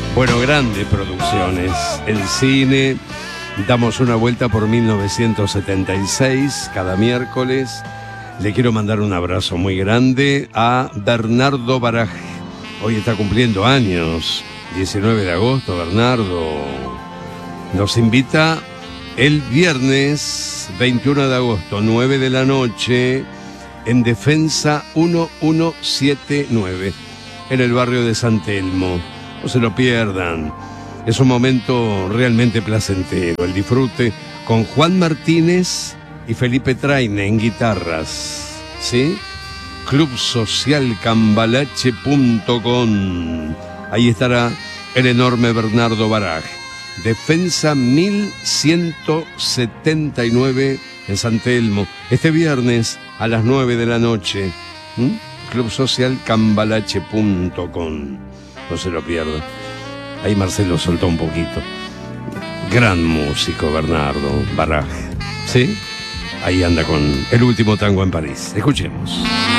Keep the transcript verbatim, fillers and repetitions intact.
Bueno, grandes producciones. El cine, damos una vuelta por mil novecientos setenta y seis cada miércoles. Le quiero mandar un abrazo muy grande a Bernardo Baraj. Hoy está cumpliendo años, diecinueve de agosto, Bernardo. Nos invita el viernes veintiuno de agosto, nueve de la noche, en Defensa mil ciento setenta y nueve, en el barrio de San Telmo. No se lo pierdan. Es un momento realmente placentero. El disfrute con Juan Martínez y Felipe Traine en guitarras. ¿Sí? club social cambalache punto com. Ahí estará el enorme Bernardo Baraj. Defensa mil ciento setenta y nueve en San Telmo. Este viernes a las nueve de la noche. ¿Mm? club social cambalache punto com. No se lo pierdan. Ahí Marcelo soltó un poquito. Gran músico, Bernardo Baraj. ¿Sí? Ahí anda con El último tango en París. Escuchemos.